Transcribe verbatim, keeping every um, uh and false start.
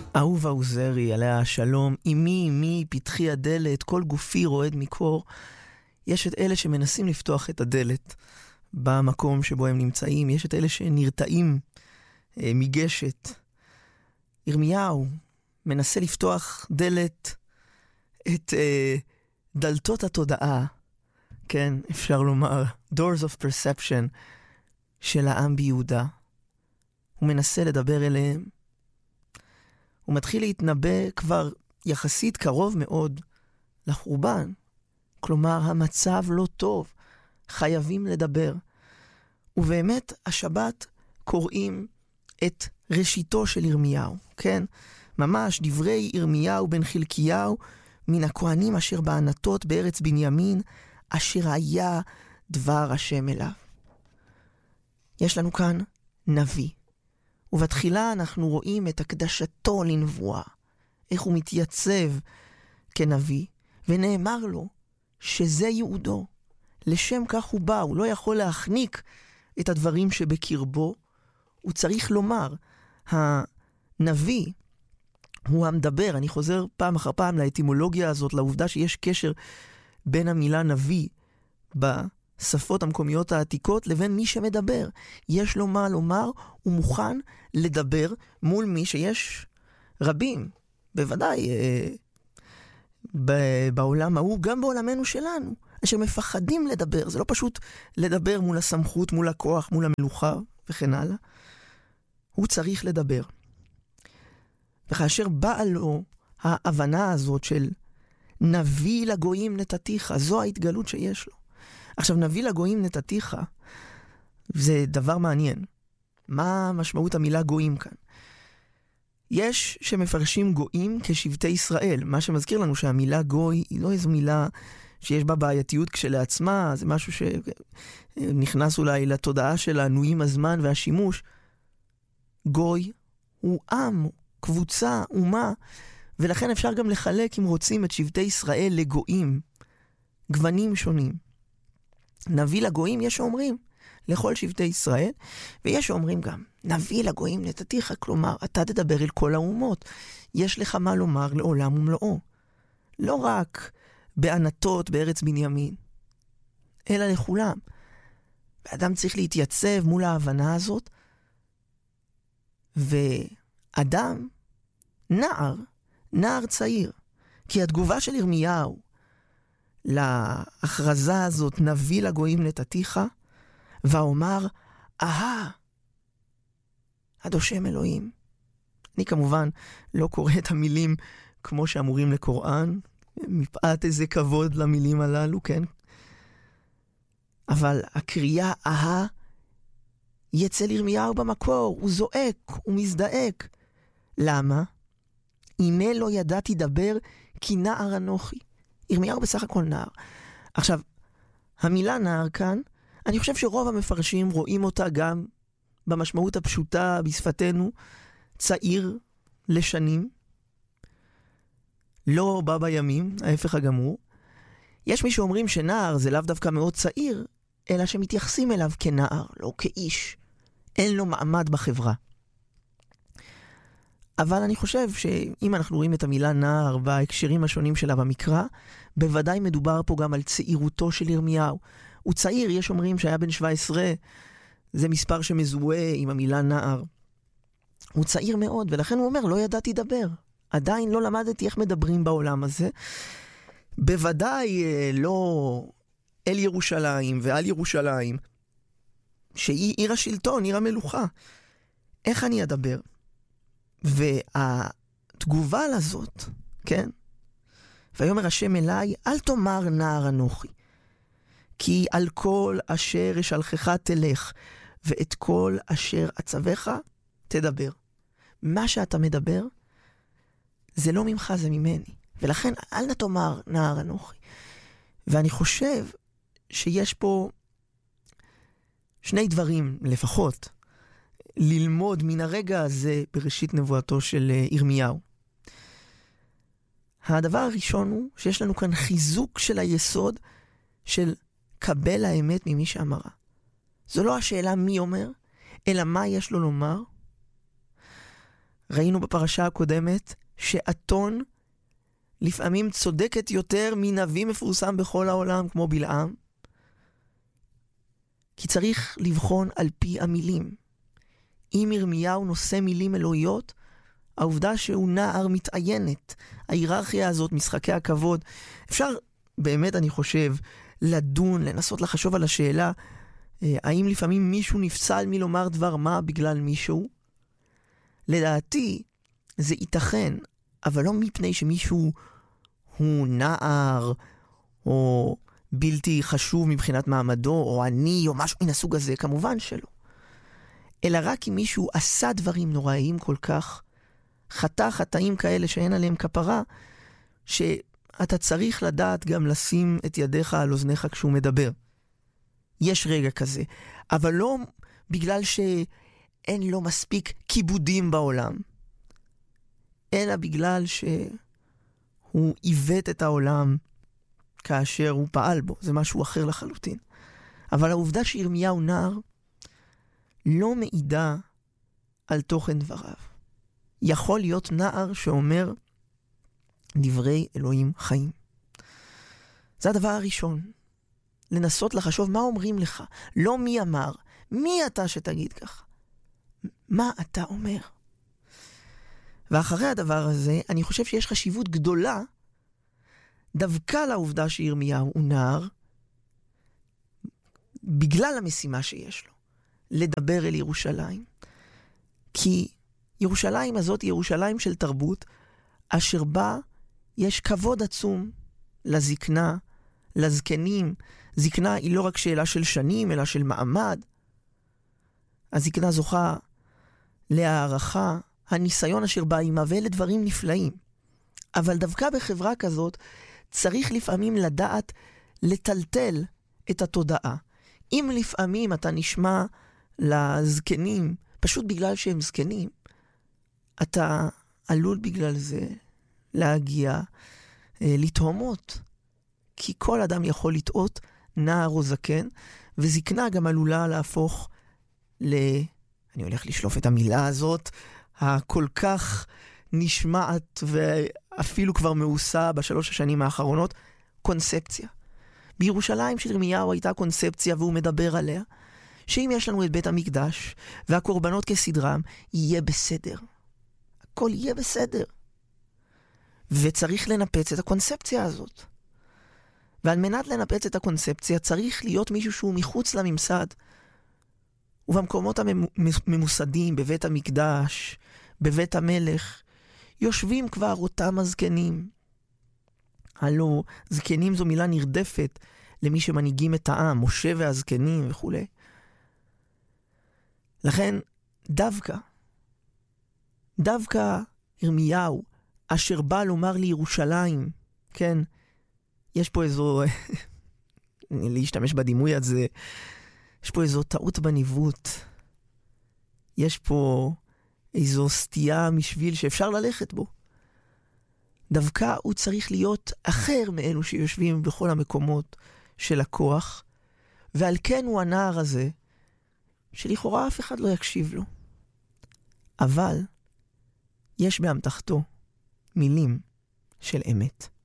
אהובה עוזרי, עליה השלום, אמי, אמי, פתחי הדלת, כל גופי רועד מקור. יש את אלה שמנסים לפתוח את הדלת במקום שבו הם נמצאים, יש את אלה שנרתעים אה, מגשת. ירמיהו מנסה לפתוח דלת, את אה, דלתות התודעה, כן, אפשר לומר, doors of perception של העם ביהודה. הוא מנסה לדבר אליהם, הוא מתחיל להתנבא כבר יחסית קרוב מאוד לחורבן. כלומר, המצב לא טוב, חייבים לדבר. ובאמת, השבת קוראים את ראשיתו של ירמיהו, כן? ממש דברי ירמיהו בן חלקיהו, מן הכהנים אשר בענתות בארץ בנימין, אשר היה דבר השם אליו. יש לנו כאן נביא. ובתחילה אנחנו רואים את הקדשתו לנבואה, איך הוא מתייצב כנביא, ונאמר לו שזה יעודו, לשם כך הוא בא, הוא לא יכול להחניק את הדברים שבקרבו, הוא צריך לומר, הנביא הוא המדבר. אני חוזר פעם אחר פעם לאטימולוגיה הזאת, לעובדה שיש קשר בין המילה נביא בשפות המקומיות העתיקות לבין מי שמדבר. יש לו מה לומר, הוא מוכן לדבר מול מי שיש רבים, בוודאי אה, בעולם ההוא, גם בעולמנו שלנו, אשר מפחדים לדבר. זה לא פשוט לדבר מול הסמכות, מול הכוח, מול המלוכה וכן הלאה. הוא צריך לדבר. וכאשר באה לו ההבנה הזאת של נביא לגויים נתתיך, זו ההתגלות שיש לו. עכשיו, נביא לגויים נתתיך, זה דבר מעניין. מה משמעות המילה גויים כאן? יש שמפרשים גויים כשבטי ישראל, מה שמזכיר לנו שהמילה גוי היא לא איזו מילה שיש בה בעייתיות כשלעצמה, זה משהו שנכנס אולי לתודעה שלנו עם הזמן והשימוש. גוי הוא עם, קבוצה, אומה, ולכן אפשר גם לחלק, אם רוצים, את שבטי ישראל לגויים, גוונים שונים. נביא לגויים, יש שאומרים, לכל שבטי ישראל, ויש שאומרים גם, נביא לגויים נתתיך, כלומר, אתה תדבר אל כל האומות, יש לך מה לומר לעולם ומלואו. לא רק בענתות בארץ בנימין, אלא לכולם. ואדם צריך להתייצב מול ההבנה הזאת, ואדם, נער, נער צעיר, כי התגובה של ירמיהו להכרזה הזאת, נביא לגויים נתתיך, ואומר, אהה, עד השם אלוהים. אני כמובן לא קורא את המילים כמו שאמורים לקוראן, מפאת איזה כבוד למילים הללו, כן? אבל הקריאה אהה יצא לירמיהו במקור, הוא זועק, הוא מזדעק. למה? הנה לא ידעתי דבר כי נער אנוכי. ירמיהו בסך הכל נער. עכשיו, המילה נער כאן, אני חושב שרוב המפרשים רואים אותה גם במשמעות הפשוטה בשפתנו, צעיר לשנים, לא בא בימים, ההפך הגמור. יש מי שאומרים שנער זה לאו דווקא מאוד צעיר, אלא שמתייחסים אליו כנער, לא כאיש. אין לו מעמד בחברה. אבל אני חושב שאם אנחנו רואים את המילה נער בהקשרים השונים שלה במקרא, בוודאי מדובר פה גם על צעירותו של ירמיהו. הוא צעיר, יש אומרים שהיה בן שבע עשרה, זה מספר שמזוהה עם המילה נער. הוא צעיר מאוד, ולכן הוא אומר, לא ידעתי דבר. עדיין לא למדתי איך מדברים בעולם הזה. בוודאי לא אל ירושלים ועל ירושלים, שהיא עיר השלטון, עיר המלוכה. איך אני אדבר? והתגובה לזאת, כן? ויאמר השם אליי, אל תאמר נער אנוכי, כי על כל אשר אשלחך תלך, ואת כל אשר אצווך תדבר. מה שאתה מדבר, זה לא ממך, זה ממני. ולכן אל נא תאמר נער אנוכי. ואני חושב שיש פה שני דברים לפחות ללמוד מן הרגע הזה בראשית נבואתו של ירמיהו. הדבר הראשון הוא שיש לנו כאן חיזוק של היסוד של קבל האמת ממי שאמרה. זו לא השאלה מי אומר, אלא מה יש לו לומר. ראינו בפרשה הקודמת שאתון לפעמים צודקת יותר מנביא מפורסם בכל העולם כמו בלעם, כי צריך לבחון על פי המילים. אם ירמיהו נושא מילים אלוהיות, העובדה שהוא נער מתעיינת, ההיררכיה הזאת, משחקי הכבוד, אפשר באמת, אני חושב, לדון, לנסות לחשוב על השאלה, האם לפעמים מישהו נפסל מלומר דבר מה בגלל מישהו? לדעתי, זה ייתכן, אבל לא מפני שמישהו הוא נער, או בלתי חשוב מבחינת מעמדו, או עני, או משהו מן הסוג הזה, כמובן שלא. אלא רק אם מישהו עשה דברים נוראיים כל כך, חטא חטאים כאלה שאין עליהם כפרה, שאתה צריך לדעת גם לשים את ידיך על אוזניך כשהוא מדבר. יש רגע כזה, אבל לא בגלל שאין לו מספיק כיבודים בעולם, אלא בגלל שהוא עיוות את העולם כאשר הוא פעל בו. זה משהו אחר לחלוטין. אבל העובדה שירמיהו נער לא מעידה על תוכן דבריו. יכול להיות נער שאומר דברי אלוהים חיים. זה הדבר הראשון. לנסות לחשוב מה אומרים לך. לא מי אמר. מי אתה שתגיד ככה? מה אתה אומר? ואחרי הדבר הזה, אני חושב שיש חשיבות גדולה דווקא לעובדה שירמיהו הוא נער, בגלל המשימה שיש לו, לדבר אל ירושלים. כי ירושלים הזאת היא ירושלים של תרבות, אשר בה יש כבוד עצום לזקנה, לזקנים. זקנה היא לא רק שאלה של שנים, אלא של מעמד. הזקנה זוכה להערכה, הניסיון אשר בא עימה, ואלה דברים נפלאים. אבל דווקא בחברה כזאת, צריך לפעמים לדעת לטלטל את התודעה. אם לפעמים אתה נשמע לזקנים, פשוט בגלל שהם זקנים, אתה עלול בגלל זה להגיע אה, לתהומות. כי כל אדם יכול לטעות, נער או זקן, וזקנה גם עלולה להפוך ל... אני הולך לשלוף את המילה הזאת, הכל כך נשמעת ואפילו כבר מאוסה בשלוש השנים האחרונות, קונספציה. בירושלים של ירמיהו הייתה קונספציה, והוא מדבר עליה, שאם יש לנו את בית המקדש והקורבנות כסדרם, יהיה בסדר. הכל יהיה בסדר. וצריך לנפץ את הקונספציה הזאת. ועל מנת לנפץ את הקונספציה צריך להיות מישהו שהוא מחוץ לממסד. ובמקומות הממוסדים, בבית המקדש, בבית המלך, יושבים כבר אותם הזקנים. הלא, זקנים זו מילה נרדפת למי שמנהיגים את העם, משה והזקנים וכו'. לכן, דווקא, דווקא ירמיהו, אשר בא לומר לירושלים, כן, יש פה איזו, להשתמש בדימוי הזה, יש פה איזו טעות בניווט. יש פה איזו סטייה משביל שאפשר ללכת בו. דווקא הוא צריך להיות אחר מאלו שיושבים בכל המקומות של הכוח, ועל כן הוא הנער הזה, שלכאורה אף אחד לא יקשיב לו. אבל יש באמתחתו מילים של אמת.